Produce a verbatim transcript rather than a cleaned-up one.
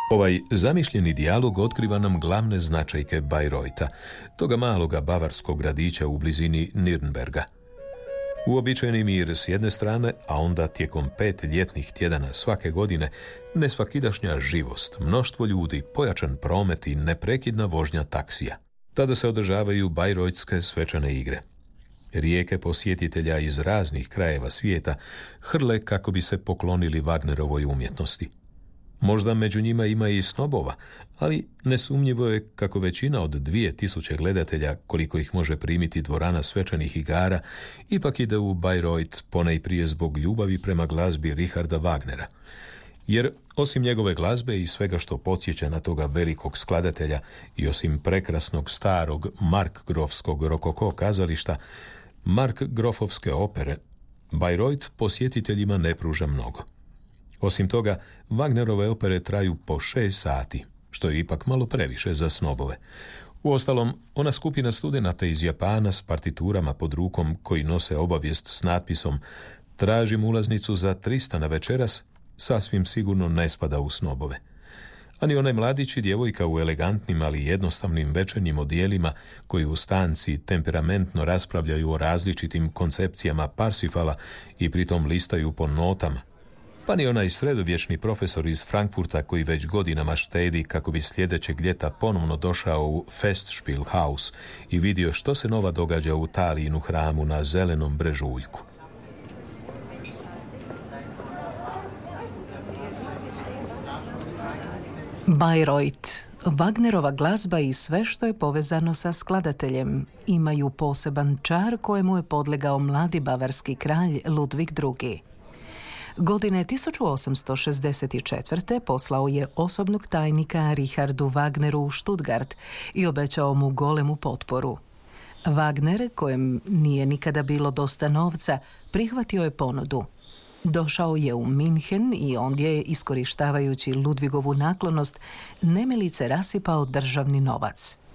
Ovaj zamišljeni dijalog otkriva nam glavne značajke Bayreutha, toga maloga bavarskog gradića u blizini Nirnberga. Uobičajeni mir s jedne strane, a onda tijekom pet ljetnih tjedana svake godine nesvakidašnja živost, mnoštvo ljudi, pojačan promet i neprekidna vožnja taksija. Tada se održavaju Bayreutske svečane igre. Rijeke posjetitelja iz raznih krajeva svijeta hrle kako bi se poklonili Wagnerovoj umjetnosti. Možda među njima ima i snobova, ali nesumnjivo je kako većina od dvije tisuće gledatelja, koliko ih može primiti dvorana svečanih igara, ipak ide u Bayreuth ponajprije zbog ljubavi prema glazbi Richarda Wagnera. Jer osim njegove glazbe i svega što podsjeća na toga velikog skladatelja i osim prekrasnog starog markgrofskog rokoko kazališta, markgrofovske opere, Bayreuth posjetiteljima ne pruža mnogo. Osim toga, Wagnerove opere traju po šest sati, što je ipak malo previše za snobove. Uostalom, ona skupina studenata iz Japana s partiturama pod rukom koji nose obavijest s natpisom "Tražim ulaznicu za trista na večeras", sasvim sigurno ne spada u snobove. Ani onaj mladić i djevojka u elegantnim, ali jednostavnim večernjim odijelima koji u stanci temperamentno raspravljaju o različitim koncepcijama Parsifala i pritom listaju po notama, pa ni onaj sredovječni profesor iz Frankfurta koji već godinama štedi kako bi sljedećeg ljeta ponovno došao u Festspielhaus i vidio što se nova događa u Talijinu hramu na zelenom brežuljku. Bayreuth, Wagnerova glazba i sve što je povezano sa skladateljem imaju poseban čar kojemu je podlegao mladi bavarski kralj Ludvig drugi. Godine tisuću osamsto šezdeset četvrte poslao je osobnog tajnika Richardu Wagneru u Stuttgart i obećao mu golemu potporu. Wagner, kojem nije nikada bilo dosta novca, prihvatio je ponudu. Došao je u Minhen i ondje je, iskorištavajući Ludvigovu naklonost, nemilice rasipao državni novac.